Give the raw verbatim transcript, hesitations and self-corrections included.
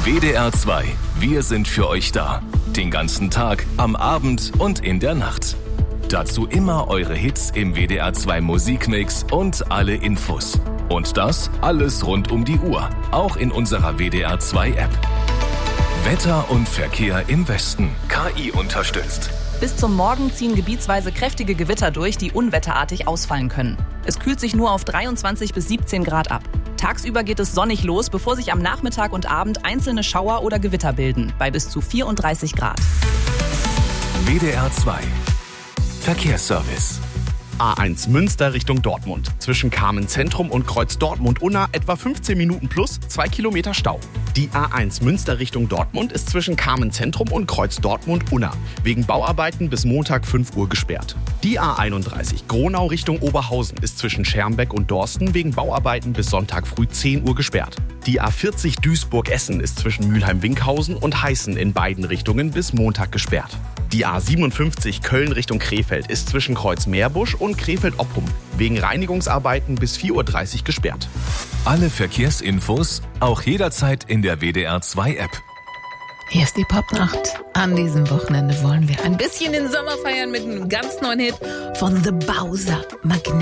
W D R zwei. Wir sind für euch da. Den ganzen Tag, am Abend und in der Nacht. Dazu immer eure Hits im W D R zwei Musikmix und alle Infos. Und das alles rund um die Uhr. Auch in unserer W D R zwei App. Wetter und Verkehr im Westen. K I unterstützt. Bis zum Morgen ziehen gebietsweise kräftige Gewitter durch, die unwetterartig ausfallen können. Es kühlt sich nur auf dreiundzwanzig bis siebzehn Grad ab. Tagsüber geht es sonnig los, bevor sich am Nachmittag und Abend einzelne Schauer oder Gewitter bilden, bei bis zu vierunddreißig Grad. W D R zwei. Verkehrsservice. A eins Münster Richtung Dortmund. Zwischen Kamen Zentrum und Kreuz Dortmund-Unna etwa fünfzehn Minuten plus zwei Kilometer Stau. Die A eins Münster Richtung Dortmund ist zwischen Kamen Zentrum und Kreuz Dortmund-Unna wegen Bauarbeiten bis Montag fünf Uhr gesperrt. Die A einunddreißig Gronau Richtung Oberhausen ist zwischen Schermbeck und Dorsten wegen Bauarbeiten bis Sonntag früh zehn Uhr gesperrt. Die A vierzig Duisburg-Essen ist zwischen Mülheim-Winkhausen und Heißen in beiden Richtungen bis Montag gesperrt. Die A siebenundfünfzig Köln Richtung Krefeld ist zwischen Kreuz Meerbusch und Krefeld-Oppum wegen Reinigungsarbeiten bis vier Uhr dreißig gesperrt. Alle Verkehrsinfos auch jederzeit in der W D R zwei App. Hier ist die Popnacht. An diesem Wochenende wollen wir ein bisschen den Sommer feiern mit einem ganz neuen Hit von The Bowser. Magnet.